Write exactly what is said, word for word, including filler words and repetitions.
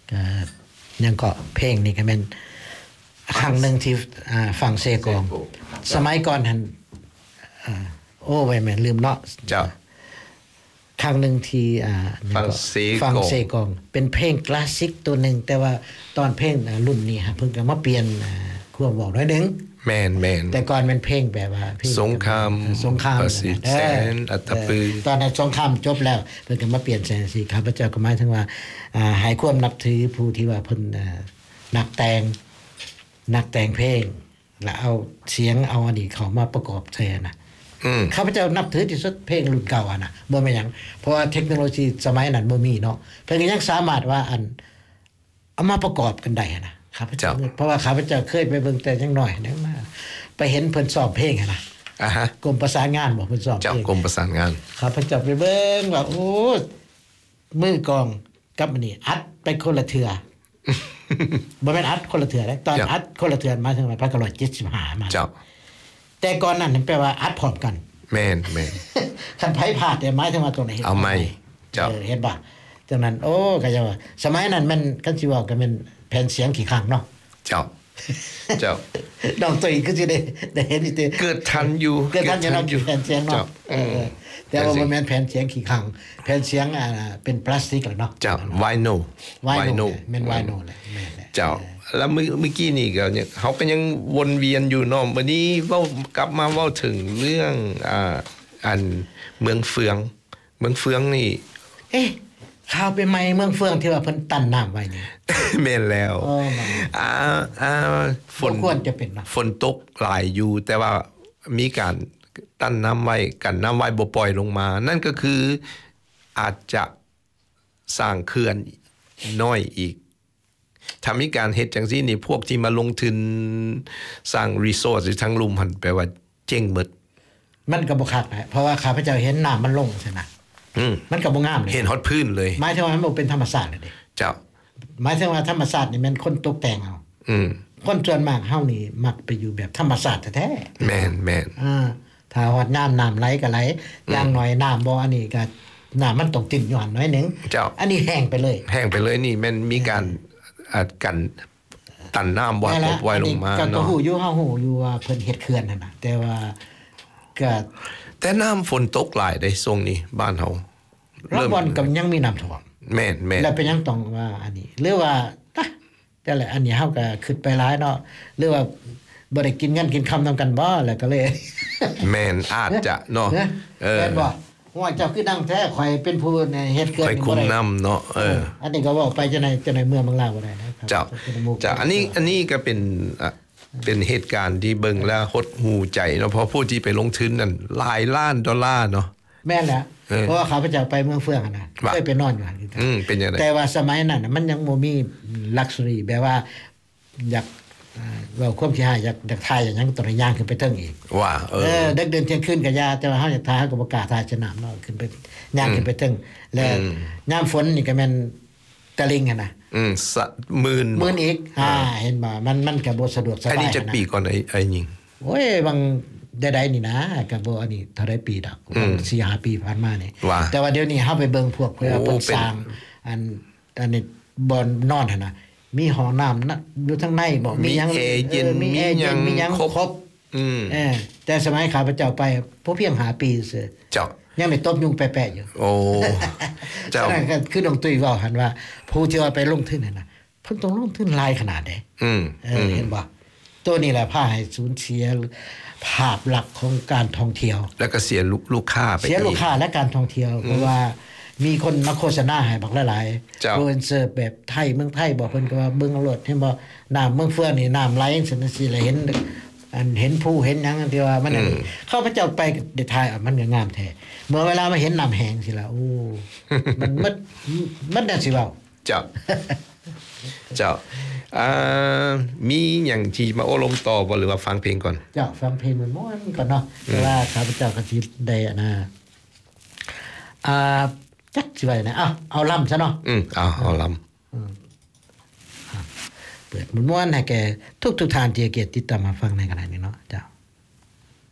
ก็ยังก็เพลงนี่ก็แม่นครั้งนึงที่อ่าฟังเซกองสมัยก่อนหั่นอ่าโอ้ไว้แม่นลืมเนาะจ้ะครั้งนึงที่อ่าฟังเซกองฟังเซกองเป็นเพลงคลาสสิกตัวนึงแต่ว่าตอนเพลงรุ่นนี้ฮะเพิ่นก็มาเปลี่ยนอ่าความเว้าน้อยนึงแม่นแม่นแต่ก่อนมันเพลงแบบว่าเพลงสงครามสงครามประสิทธิ์แสนอัตปือตอนนั้นสงครามจบแล้วเพิ่นก็มาเปลี่ยนแสนสิข้าพเจ้าก็หมายถึงว่าอ่าให้ความนับถือผู้ที่ว่าเพิ่นอ่านักแต่งนักแต่งเพลงแล้วเอาเสียงเอาอันนี้เข้ามาประกอบใส่น่ะอืมข้าพเจ้านับถือที่สุดเพลงรุ่นเก่าอ่ะน่ะบ่แม่นหยังเพราะว่าเทคโนโลยีสมัยนั้นบ่มีเนาะเพิ่นก็ยังสามารถว่าอันเอามาประกอบกันได้น่ะข้าพเจ้าเพราะว่าข้าพเจ้าเคยไปเบิ่งแต่จังน้อยนึงมาไปเห็นเพิ่นซ้อมเพลงน่ะอ่าฮะกรมประสานงานบ่เพิ่นซ้อมเพลงเจ้ากรมประสานงานข้าพเจ้าไปเบิ่งว่าโอ้มือกองกับอันนี้อัดไปคนละเทื่อบ่แม่นอัดคนละเทื่อเด้ตอนอัดคนละเทื่อมาถึงหนึ่งพันเก้าร้อยเจ็ดสิบห้ามาเจ้าแต่ก่อนนั้นแปลว่าอัดพร้อมกันแม่นแม่นคันไผพลาดแต่หมายถึงว่าตัวไหนเอาใหม่เจ้าเห็นบ่จังนั้นโอ้ก็จะว่าสมัยนั้นมันคันสิว่าก็แม่นแผ่นเสียงขี้ข้างเนาะเจ้าเจ้าน้องตุ้ยคือสิได้ได้เห็นอีเกิดทันอยู่เกิดทันอยู่แผ่นเสียงเนาะเออแต่ว่าบ่แม่นแผ่นเสียงขี้ข้างแผ่นเสียงอ่าเป็นพลาสติกแล้วเนาะเจ้าไวโนไวโนแม่นไวโนแหละแม่นแหละเจ้าแล้วเมื่อเมื่อกี้นี่ก็เนี่ยเขาก็ยังวนเวียนอยู่เนาะวันนี้เว้ากลับมาเว้าถึงเรื่องอ่าอันเมืองเฟืองเมืองเฟืองนี่เอ๊ะข่าวไปใหม่เมืองเฟืองที่ว่าเพิ่นตั้นน้ำไว้นี่แม่นแล้วอ่าอ่าฝนควรจะเป็นนะฝนตกหลายอยู่แต่ว่ามีการตั้นน้ำไว้กันน้ำไว้บ่ปล่อยลงมานั่นก็คืออาจจะสร้างเขื่อนน้อยอีกถ้ามีการเฮ็ดจังซี่นี่พวกที่มาลงทุนสร้างรีสอร์ททั้งลุ่มหั่นแปลว่าเจ๊งหมดมันก็บ่คักนะเพราะว่าข้าพเจ้าเห็นน้ำมันลงซั่นน่ะอืมมันก็บ่งามเลยเห็นฮอดพื้นเลยหมายถึงว่ามันบ่เป็นธรรมชาติเลยเด้เจ้าหมายถึงว่าธรรมชาตินี่มันคนตกแต่งเอาอืมคนส่วนมากเฮานี่มักไปอยู่แบบธรรมชาติแท้ๆแม่นๆอ่าถ้าฮอดน้ำน้ำไหลก็ไหลอย่างน้อยน้ำบ่อันนี้ก็น้ำมันต้องติดอยู่หั่นน้อยนึงเจ้าอันนี้แห้งไปเลยแห้งไปเลยนี่มันมีการอ่ากันตันน้ำบ่ปล่อยลงมาเนาะก็ฮู้อยู่เฮาฮู้อยู่ว่าเพิ่นเฮ็ดเขื่อนนั่นน่ะแต่ว่าก็แต่น้ำฝนตกหลายได้ช่วงนี้บ้านเฮาเริ่มบ่อนก็ยังมีน้ำท่วมแม่นๆแล้วเป็นยังต้องว่าอันนี้หรือว่าแต่ละอันนี้เฮาก็คิดไปหลายเนาะหรือว่าบ่ได้กินเงินกินคำนำกันบ่แล้วก็เลยแม่นอาจจะเนาะเออแม่นบ่ว่าเจ้าคือดังแท้ข่อยเป็นผู้เฮ็ดเกินข่อยคุมนำเนาะเอออันนี้ก็เว้าไปจังได๋จังได๋เมืองบางลาวบ่ได้นะครับเจ้าจ้ะอันนี้อันนี้ก็เป็นอ่ะเป็นเหตุการณ์ที่เบิ่งแล้วหดหูใจเนาะเพราะผู้ที่ไปลงทุนนั่นหลายล้านดอลลาร์เนาะแม่นแหละเพราะว่าข้าพเจ้าไปเมืองเฟืองน่ะเคยไปนอนอยู่หั่นคือกันอืมเป็นจังได๋แต่ว่าสมัยนั้นมันยังบ่มีลักชัวรี่แบบว่าอยากเว้าความที่หาอยากอยากถ่ายอย่างยังต้องย่างขึ้นไปเทิงอีกว่าเออเออดึกดื่นเที่ยงคืนก็ยาแต่ว่าเฮาอยากถ่ายเฮาก็บ่กล้าถ่ายสนามเนาะขึ้นไปย่างขึ้นไปเทิงแล้วยามฝนนี่ก็แม่นตะลิงหั่นน่ะอืมหมื่นหมื่นอีกอ่าเห็นบ่มันมันก็บ่สะดวกสบายอันนี้จักปีก่อนไอ้ไอ้ยิงโอ้ยบางใดๆนี่นะก็บ่อันนี้เท่าใดปีดอก สี่ห้า ปีผ่านมานี่แต่ว่าเดี๋ยวนี้เฮาไปเบิ่งพวกเพิ่นเพิ่นสร้างอันอันนี้บ่นอนหั่นน่ะมีห้องน้ำนะอยู่ทางในบ่มีหยังเอเย็นมีหยังมีหยังครบอืมเออแต่สมัยข้าพเจ้าไปพอเพียงห้าปีซื่อเจ้ายังไม่ตบยุงแปะๆอยู่โอ้เจ้านั่นก็คือน้องตุ้ยเว้าหั่นว่าผู้ที่ว่าไปลงทุนนั่นน่ะเพิ่นต้องลงทุนหลายขนาดใดอืมเออเห็นบ่ตัวนี้แหละพาให้สูญเสียภาพลักษณ์ของการท่องเที่ยวแล้วก็เสียลูกค้าไปเสียลูกค้าและการท่องเที่ยวเพราะว่ามีคนมาโฆษณาให้บักหลายๆโปรอินเซอร์แบบไทยเมืองไทยบอกเพิ่นก็ว่าเบิ่งเอารถเห็นบ่น้ำเมืองเฟืองนี่น้ำไหลจังซี่จังซี่แหละเห็นอันเห็นผู้เห็นหยังที่ว่ามันเข้าพระเจ้าไปได้ถ่ายมันก็งามแท้เมื่อเวลามาเห็นน้ำแห้งสิล่ะโอ้มันมันมันน่าสิเว้าเจ้าเจ้าอ่ามีหยังที่มาโอลมต่อบ่หรือว่าฟังเพลงก่อนเจ้าฟังเพลงมันม่วนก่อนเนาะแต่ว่าข้าพเจ้าก็สิได้อ่ะนะอ่าจักสิว่านะอ้าวเอาลำซะเนาะอืมเอาเอาลำอืมเปิดม่วนๆให้แกทุกๆท่านที่เกียรติติดตามมาฟังในขณะนี้เนาะเจ้า